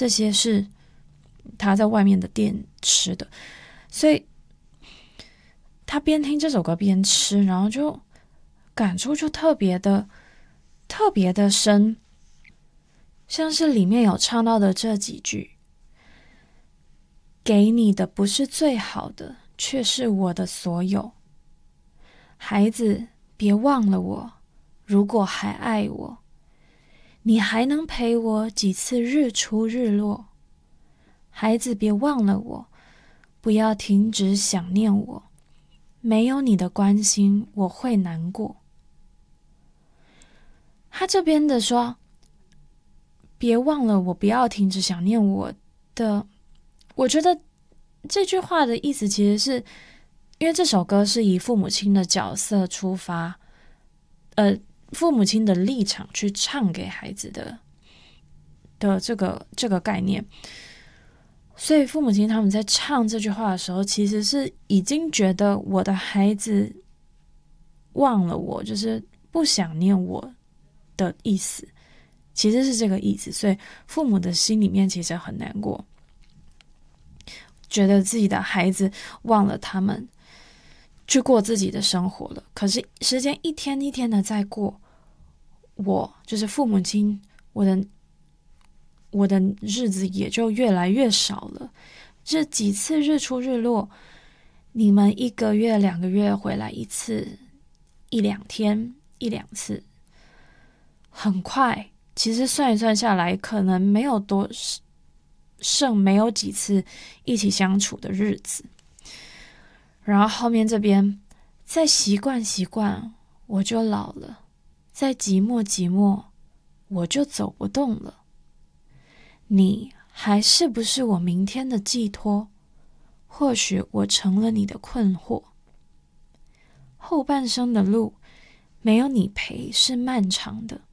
这些是他在外面的店吃的，所以他边听这首歌边吃，然后就感触就特别的深，像是里面有唱到的这几句：给你的不是最好的，却是我的所有。孩子，别忘了我，如果还爱我，你还能陪我几次日出日落。孩子，别忘了我，不要停止想念我，没有你的关心，我会难过。他这边的说，别忘了我，不要停止想念我的，我觉得这句话的意思其实是，因为这首歌是以父母亲的角色出发，父母亲的立场去唱给孩子的这个概念，所以父母亲他们在唱这句话的时候，其实是已经觉得我的孩子忘了我，就是不想念我的意思，其实是这个意思，所以父母的心里面其实很难过，觉得自己的孩子忘了他们，去过自己的生活了。可是时间一天一天的在过，我就是父母亲，我的日子也就越来越少了。这几次日出日落，你们1个月2个月回来一次，1-2天1-2次，很快，其实算一算下来，可能没有没有几次一起相处的日子。然后后面这边，再习惯我就老了，再寂寞我就走不动了。你还是不是我明天的寄托？或许我成了你的困惑。后半生的路，没有你陪是漫长的。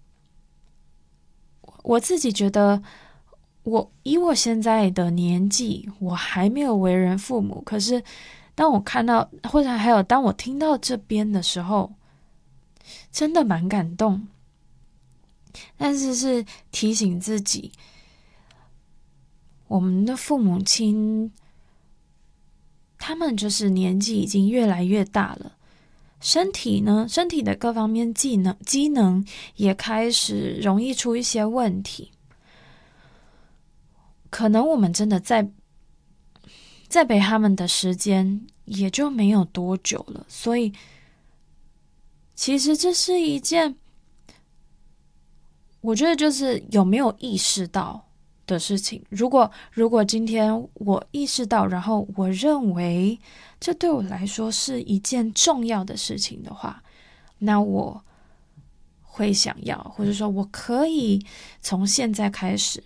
我自己觉得，以我现在的年纪，我还没有为人父母，可是当我看到，或者还有当我听到这边的时候，真的蛮感动。但是提醒自己，我们的父母亲，他们就是年纪已经越来越大了，身体的各方面机能也开始容易出一些问题。可能我们真的在陪他们的时间也就没有多久了，所以其实这是一件，我觉得就是有没有意识到的事情。如果今天我意识到，然后我认为这对我来说是一件重要的事情的话，那我会想要，或者说我可以从现在开始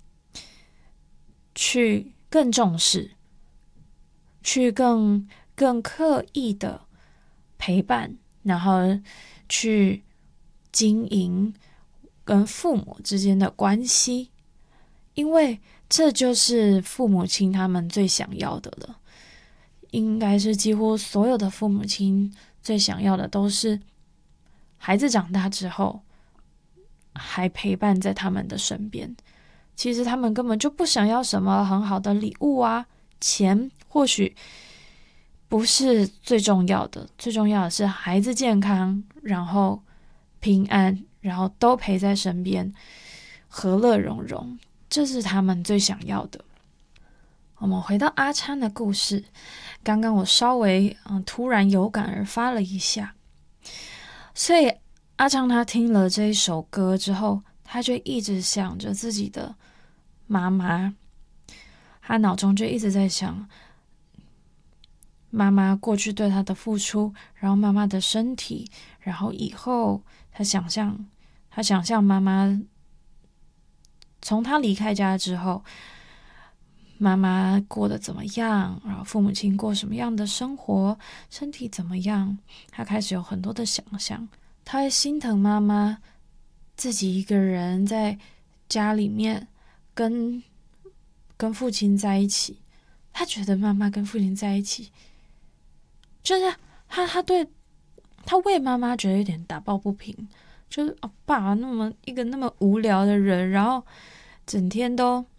去更重视，去更刻意的陪伴，然后去经营跟父母之间的关系，因为这就是父母亲他们最想要的了。应该是几乎所有的父母亲最想要的都是孩子长大之后还陪伴在他们的身边。其实他们根本就不想要什么很好的礼物啊，钱或许不是最重要的，最重要的是孩子健康，然后平安，然后都陪在身边，和乐融融，这是他们最想要的。我们回到阿昌的故事，刚刚我稍微突然有感而发了一下，所以阿昌他听了这一首歌之后，他就一直想着自己的妈妈，他脑中就一直在想妈妈过去对他的付出，然后妈妈的身体，然后以后他想象妈妈从他离开家之后，妈妈过得怎么样，然后父母亲过什么样的生活，身体怎么样，他开始有很多的想象。他会心疼妈妈自己一个人在家里面跟父亲在一起，他觉得妈妈跟父亲在一起，就是他为妈妈觉得有点打抱不平，就是爸那么无聊的人，然后整天都